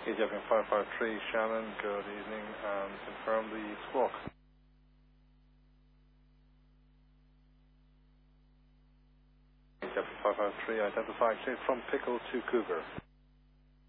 EasyJet 553, Shannon, good evening, and confirm the squawk. EasyJet 553, identify clear from Pickle to Cougar.